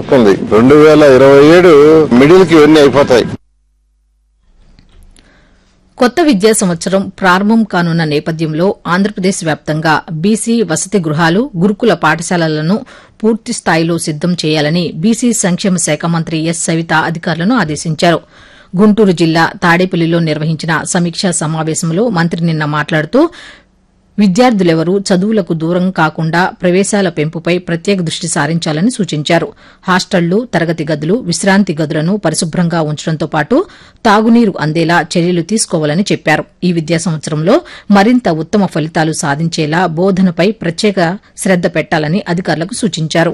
ఉంది. 2027 మిడిల్ కి ఇవన్నీ అయిపోతాయి. కొత్త విద్యా సంవత్సరం ప్రారంభం కానున్న నేపథ్యంలో ఆంధ్రప్రదేశ్ వ్యాప్తంగా బీసీ వసతి గృహాలు, గురుకుల పాఠశాలలను పూర్తి స్థాయిలో సిద్దం చేయాలని బీసీ సంక్షేమ శాఖ మంత్రి ఎస్ సవిత అధికారులను ఆదేశించారు. గుంటూరు జిల్లా తాడేపల్లిలో నిర్వహించిన సమీక్షా సమావేశంలో మంత్రి నిన్న మాట్లాడుతూ విద్యార్థులెవరూ చదువులకు దూరం కాకుండా ప్రవేశాల పెంపుపై ప్రత్యేక దృష్టి సారించాలని సూచించారు. హాస్టళ్లు, తరగతి గదులు, విశ్రాంతి గదులను పరిశుభ్రంగా ఉంచడంతో పాటు తాగునీరు అందేలా చర్యలు తీసుకోవాలని చెప్పారు. ఈ విద్యా సంవత్సరంలో మరింత ఉత్తమ ఫలితాలు సాధించేలా బోధనపై ప్రత్యేక శ్రద్ద పెట్టాలని అధికారులకు సూచించారు.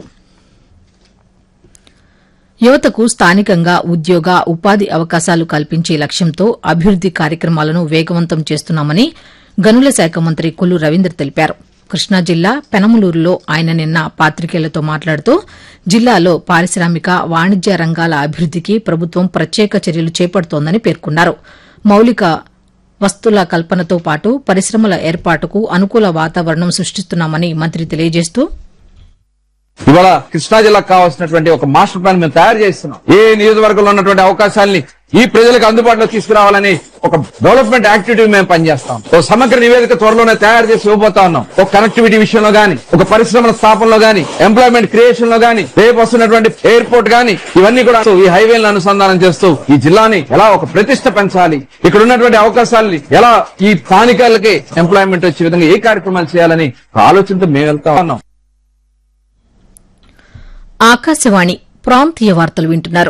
యువతకు స్థానికంగా ఉద్యోగ, ఉపాధి అవకాశాలు కల్పించే లక్ష్యంతో అభివృద్ది కార్యక్రమాలను వేగవంతం చేస్తున్నామని గనుల శాఖ మంత్రి కొల్లు రవీంద్ర తెలిపారు. కృష్ణా జిల్లా పెనమలూరులో ఆయన నిన్న పాతికేయులతో మాట్లాడుతూ జిల్లాలో పారిశ్రామిక, వాణిజ్య రంగాల అభివృద్దికి ప్రభుత్వం ప్రత్యేక చర్యలు చేపడుతోందని పేర్కొన్నారు. మౌలిక వస్తుల కల్పనతో పాటు పరిశ్రమల ఏర్పాటుకు అనుకూల వాతావరణం సృష్టిస్తున్నామని మంత్రి తెలియజేస్తూ ఇవాళ కృష్ణా జిల్లాకు కావాల్సినటువంటి ఒక మాస్టర్ ప్లాన్ మేము తయారు చేస్తున్నాం. ఏ నియోజకవర్గంలో ఉన్నటువంటి అవకాశాలని ఈ ప్రజలకు అందుబాటులో తీసుకురావాలని ఒక డెవలప్మెంట్ యాక్టివిటీ మేము పనిచేస్తాం. ఒక సమగ్ర నివేదిక త్వరలోనే తయారు చేసి ఇవ్వబోతా ఉన్నాం. ఒక కనెక్టివిటీ విషయంలో గానీ, ఒక పరిశ్రమల స్థాపనలో గానీ, ఎంప్లాయ్మెంట్ క్రియేషన్ లో గానీ, రేపు వస్తున్నటువంటి ఎయిర్పోర్ట్ గానీ, ఇవన్నీ కూడా ఈ హైవేలను అనుసంధానం చేస్తూ ఈ జిల్లాని ఎలా ఒక ప్రతిష్ట పెంచాలి, ఇక్కడ ఉన్నటువంటి అవకాశాలని ఎలా ఈ స్థానికులకి ఎంప్లాయ్మెంట్ వచ్చే విధంగా ఏ కార్యక్రమాలు చేయాలని ఆలోచనతో మేము వెళ్తా ఉన్నాం. ఆకాశవాణి ప్రాంతీయ వార్తలు వింటున్నారు.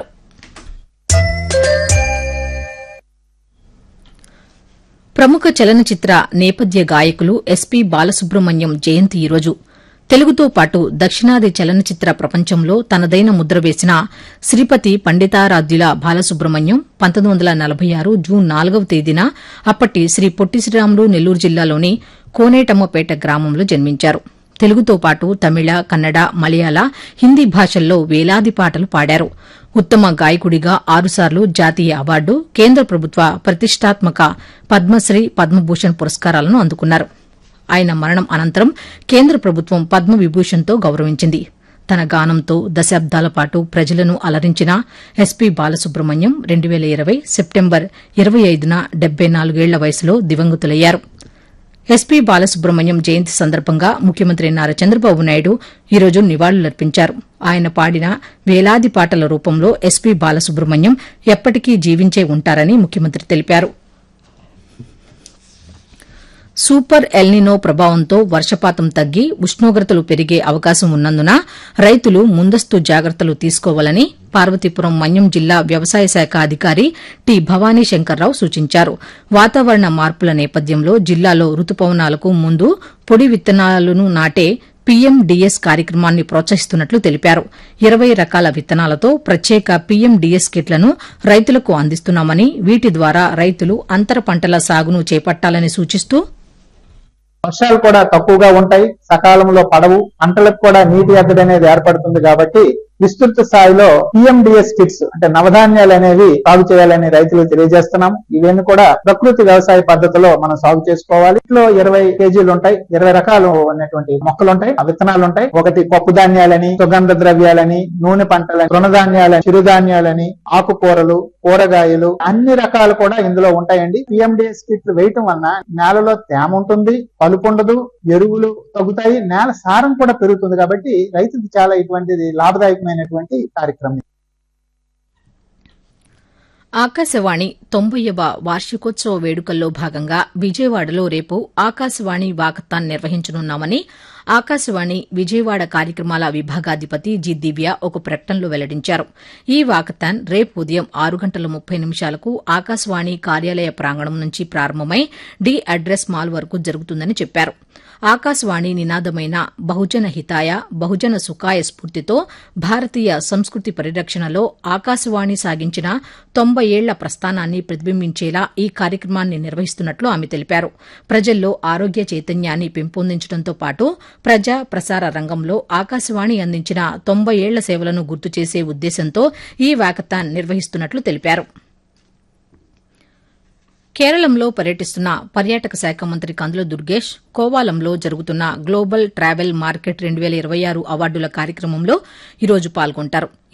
ప్రముఖ చలనచిత్ర నేపథ్య గాయకులు ఎస్పీ బాలసుబ్రహ్మణ్యం జయంతి ఈరోజు. తెలుగుతో పాటు దక్షిణాది చలనచిత్ర ప్రపంచంలో తనదైన ముద్ర వేసిన శ్రీపతి పండితారాధ్యుల బాలసుబ్రహ్మణ్యం 1946 జూన్ 4వ తేదీన అప్పటి శ్రీ పొట్టి శ్రీరాములు నెల్లూరు జిల్లాలోని కోనేటమ్మపేట గ్రామంలో జన్మించారు. తెలుగుతో పాటు తమిళ, కన్నడ, మలయాళ, హిందీ భాషల్లో వేలాది పాటలు పాడారు. ఉత్తమ గాయకుడిగా 6 సార్లు జాతీయ అవార్డు, కేంద్ర ప్రభుత్వ ప్రతిష్టాత్మక పద్మశ్రీ, పద్మభూషణ్ పురస్కారాలను అందుకున్నారు. ఆయన మరణం అనంతరం కేంద్ర ప్రభుత్వం పద్మవిభూషణ్తో గౌరవించింది. తన గానంతో దశాబ్దాల పాటు ప్రజలను అలరించిన ఎస్పీ బాలసుబ్రహ్మణ్యం 2020 సెప్టెంబర్ 25న 74 ఏళ్ల వయసులో దివంగతులయ్యారు. ఎస్పీ బాలసుబ్రహ్మణ్యం జయంతి సందర్భంగా ముఖ్యమంత్రి నారా చంద్రబాబు నాయుడు ఈరోజు నివాళులర్పించారు. ఆయన పాడిన వేలాది పాటల రూపంలో ఎస్పీ బాలసుబ్రహ్మణ్యం ఎప్పటికీ జీవించే ఉంటారని ముఖ్యమంత్రి తెలిపారు. సూపర్ ఎల్నినో ప్రభావంతో వర్షపాతం తగ్గి ఉష్ణోగ్రతలు పెరిగే అవకాశం ఉన్నందున రైతులు ముందస్తు జాగ్రత్తలు తీసుకోవాలని పార్వతీపురం మన్యం జిల్లా వ్యవసాయ శాఖ అధికారి టి భవానీ శంకర్రావు సూచించారు. వాతావరణ మార్పుల నేపథ్యంలో జిల్లాలో రుతుపవనాలకు ముందు పొడి విత్తనాలను నాటే పీఎండీఎస్ కార్యక్రమాన్ని ప్రోత్సహిస్తున్నట్లు తెలిపారు. 20 రకాల విత్తనాలతో ప్రత్యేక పీఎండీఎస్ కిట్లను రైతులకు అందిస్తున్నామని, వీటి ద్వారా రైతులు అంతర పంటల సాగును చేపట్టాలని సూచిస్తూ వర్షాలు కూడా తక్కువగా ఉంటాయి, సకాలంలో పడవు, పంటలకు కూడా నీటి ఎద్దడి అనేది ఏర్పడుతుంది. కాబట్టి విస్తృత స్థాయిలో పిఎండిఎస్ కిట్స్ అంటే నవధాన్యాలు అనేవి సాగు చేయాలని రైతులకు తెలియజేస్తున్నాం. ఇవన్నీ కూడా ప్రకృతి వ్యవసాయ పద్ధతిలో మనం సాగు చేసుకోవాలి. ఇంట్లో 20 కేజీలు ఉంటాయి, 20 రకాలు ఉన్నటువంటి మొక్కలు ఉంటాయి, విత్తనాలు ఉంటాయి. ఒకటి పప్పు ధాన్యాలని, సుగంధ ద్రవ్యాలని, నూనె పంటలని, తృణధాన్యాలని, చిరుధాన్యాలని, ఆకుకూరలు, కూరగాయలు, అన్ని రకాలు కూడా ఇందులో ఉంటాయండి. పిఎండిఎస్ కిట్లు వేయటం వలన నేలలో తేమ ఉంటుంది, కలుపు ఉండదు, ఎరువులు తగ్గుతాయి, నేల సారం కూడా పెరుగుతుంది. కాబట్టి రైతులకు చాలా ఇటువంటిది లాభదాయకమైనటువంటి కార్యక్రమం. ఆకాశవాణి 90వ వార్షికోత్సవ వేడుకల్లో భాగంగా విజయవాడలో రేపు ఆకాశవాణి వాకథాన్ నిర్వహించనున్నామని ఆకాశవాణి విజయవాడ కార్యక్రమాల విభాగాధిపతి జి దివ్య ఒక ప్రకటనలో వెల్లడించారు. ఈ వాకథాన్ రేపు ఉదయం 6:30 ఆకాశవాణి కార్యాలయ ప్రాంగణం నుంచి ప్రారంభమై డి అడ్రస్ మాల్ వరకు జరుగుతుందని చెప్పారు. ఆకాశవాణి నినాదమైన బహుజన హితాయ, బహుజన సుఖాయ స్ఫూర్తితో భారతీయ సంస్కృతి పరిరక్షణలో ఆకాశవాణి సాగించిన 90 ఏళ్ల ప్రస్థానాన్ని ప్రతిబింబించేలా ఈ కార్యక్రమాన్ని నిర్వహిస్తున్నట్లు ఆమె తెలిపారు. ప్రజల్లో ఆరోగ్య చైతన్యాన్ని పెంపొందించడంతో పాటు ప్రజా ప్రసార రంగంలో ఆకాశవాణి అందించిన 90 ఏళ్ల సేవలను గుర్తు చేసే ఉద్దేశంతో ఈ వాకథాన్ నిర్వహిస్తున్నట్లు తెలిపారు. కేరళంలో పర్యటిస్తున్న పర్యాటక శాఖ మంత్రి కందుల దుర్గేష్ కోవాలంలో జరుగుతున్న గ్లోబల్ ట్రావెల్ మార్కెట్ 2026 అవార్డుల కార్యక్రమంలో ఈరోజు పాల్గొంటారు.